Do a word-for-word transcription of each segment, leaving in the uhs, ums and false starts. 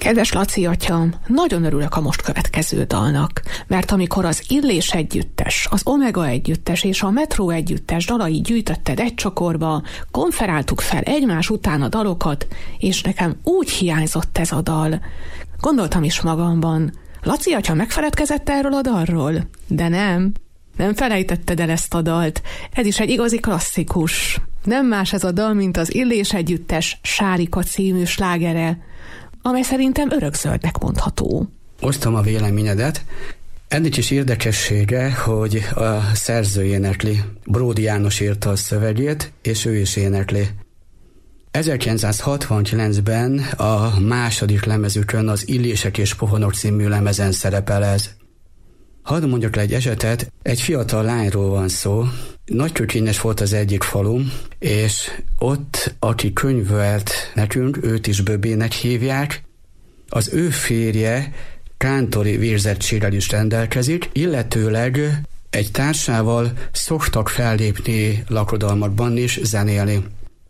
Kedves Laci atyám, nagyon örülök a most következő dalnak, mert amikor az Illés együttes, az Omega együttes és a Metró együttes dalai gyűjtötted egy csokorba, konferáltuk fel egymás után a dalokat, és nekem úgy hiányzott ez a dal. Gondoltam is magamban, Laci atya megfeledkezett erről a dalról? De nem, nem felejtetted el ezt a dalt, ez is egy igazi klasszikus. Nem más ez a dal, mint az Illés együttes Sárika című slágere, amely szerintem örökzöldnek mondható. Osztom a véleményedet. Ennek is érdekessége, hogy a szerző énekli. Bródi János írta a szövegét, és ő is énekli. ezerkilencszázhatvankilencben a második lemezükön, az Illések és Pofonok című lemezen szerepel ez. Hadd mondjak le egy esetet, egy fiatal lányról van szó. Nagykökényes volt az egyik falu, és ott, aki könyvelt nekünk, őt is Böbének hívják, az ő férje kántori végzettséggel is rendelkezik, illetőleg egy társával szoktak fellépni lakodalmakban is zenélni.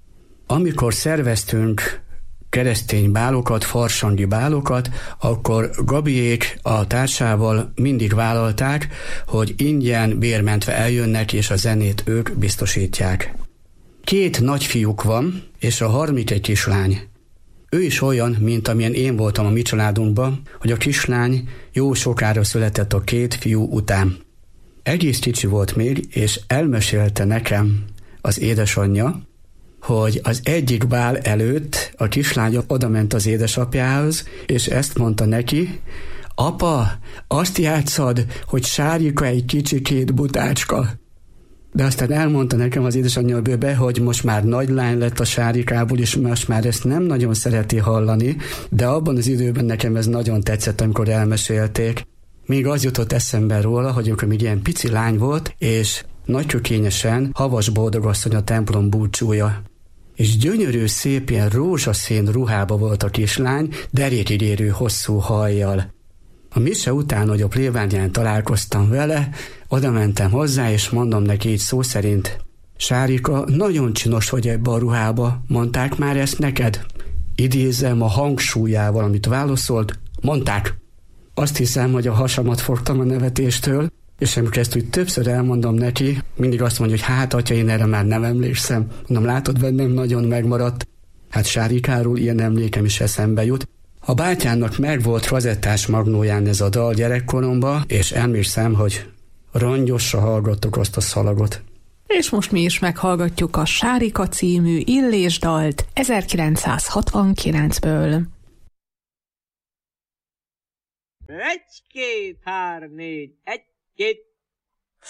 Amikor szerveztünk keresztény bálokat, farsangi bálokat, akkor Gabiék a társával mindig vállalták, hogy ingyen bérmentve eljönnek, és a zenét ők biztosítják. Két nagyfiúk van, és a harmadik kislány. Ő is olyan, mint amilyen én voltam a mi családunkban, hogy a kislány jó sokára született a két fiú után. Egész kicsi volt még, és elmesélte nekem az édesanyja, hogy az egyik bál előtt a kislánya odament az édesapjához, és ezt mondta neki: apa, azt játszad, hogy Sárika egy kicsikét butácska. De aztán elmondta nekem az édesanyja Böbe, hogy most már nagy lány lett a Sárikából, és most már ezt nem nagyon szereti hallani, de abban az időben nekem ez nagyon tetszett, amikor elmesélték. Még az jutott eszembe róla, hogy amikor még ilyen pici lány volt, és nagykökényesen Havas Boldogasszony a templom búcsúja. És gyönyörű, szép ilyen rózsaszín ruhába volt a kislány, derékig érő hosszú hajjal. A mise után, hogy a plébánián találkoztam vele, oda mentem hozzá, és mondom neki így szó szerint: Sárika, nagyon csinos vagy ebbe a ruhába, mondták már ezt neked? Idézem a hangsúlyával, amit válaszolt: mondták. Azt hiszem, hogy a hasamat fogtam a nevetéstől, és amikor ezt úgy többször elmondom neki, mindig azt mondja, hogy hát atya, én erre már nem emlékszem. Mondom, látod, bennem nagyon megmaradt. Hát Sárikáról ilyen emlékem is eszembe jut. A bátyámnak megvolt kazettás magnóján ez a dal gyerekkoromban, és emlékszem, hogy rongyosra hallgattuk azt a szalagot. És most mi is meghallgatjuk a Sárika című Illés dalt ezerkilencszázhatvankilencből. Egy, két, hár, négy, egy, két,